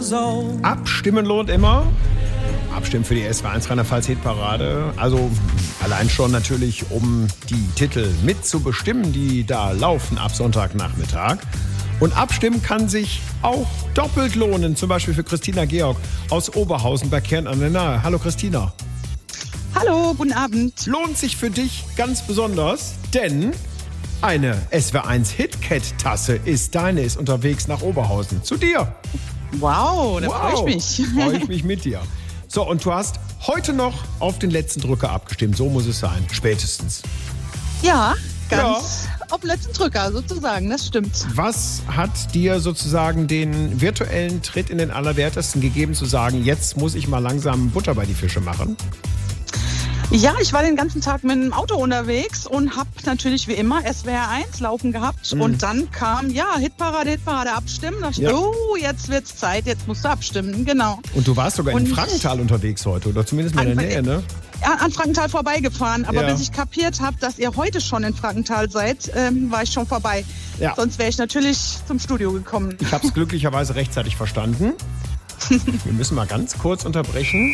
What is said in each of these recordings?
years old. Abstimmen lohnt immer. Abstimmen für die SWR1 Rheinland-Pfalz Hitparade. Also allein schon natürlich, um die Titel mitzubestimmen, die da laufen ab Sonntagnachmittag. Und abstimmen kann sich auch doppelt lohnen. Zum Beispiel für Christina Georg aus Oberhausen bei Kern an der Nahe. Hallo Christina. Hallo, guten Abend. Lohnt sich für dich ganz besonders, denn eine SWR1 Hitcat-Tasse ist deine, ist unterwegs nach Oberhausen. Zu dir. Wow, da freue ich mich. Freue ich mich mit dir. So, und du hast heute noch auf den letzten Drücker abgestimmt. So muss es sein, spätestens. Ja, ganz auf den letzten Drücker sozusagen, das stimmt. Was hat dir sozusagen den virtuellen Tritt in den Allerwertesten gegeben, zu sagen, jetzt muss ich mal langsam Butter bei die Fische machen? Ja, ich war den ganzen Tag mit dem Auto unterwegs und habe natürlich wie immer SWR1 laufen gehabt. Und dann kam, Hitparade, abstimmen. Da dachte ich, jetzt wird's Zeit, jetzt musst du abstimmen, genau. Und du warst sogar in Frankenthal unterwegs heute, oder zumindest mal in der Nähe, ne? Ja, an Frankenthal vorbeigefahren. Aber bis ich kapiert habe, dass ihr heute schon in Frankenthal seid, war ich schon vorbei. Ja. Sonst wäre ich natürlich zum Studio gekommen. Ich habe es glücklicherweise rechtzeitig verstanden. Wir müssen mal ganz kurz unterbrechen.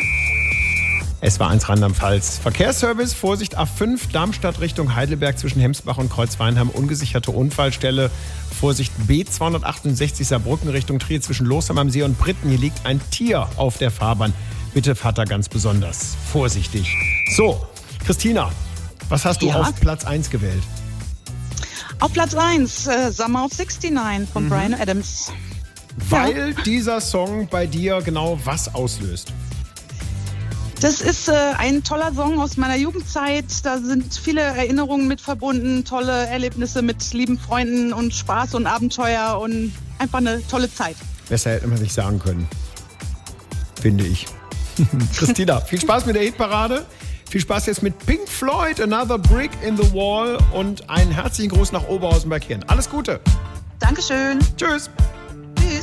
SWR1 Rheinland-Pfalz. Verkehrsservice, Vorsicht A5, Darmstadt Richtung Heidelberg zwischen Hemsbach und Kreuzweinheim, ungesicherte Unfallstelle. Vorsicht B268 Saarbrücken Richtung Trier zwischen Losheim am See und Britten. Hier liegt ein Tier auf der Fahrbahn. Bitte fahrt da ganz besonders vorsichtig. So, Christina, was hast du auf Platz 1 gewählt? Auf Platz 1, Summer of 69 von Bryan Adams. Weil dieser Song bei dir genau was auslöst? Das ist ein toller Song aus meiner Jugendzeit. Da sind viele Erinnerungen mit verbunden, tolle Erlebnisse mit lieben Freunden und Spaß und Abenteuer und einfach eine tolle Zeit. Besser hätte man sich sagen können, finde ich. Christina, viel Spaß mit der Hitparade. Viel Spaß jetzt mit Pink Floyd, Another Brick in the Wall und einen herzlichen Gruß nach Oberhausen bei Kern. Alles Gute. Dankeschön. Tschüss.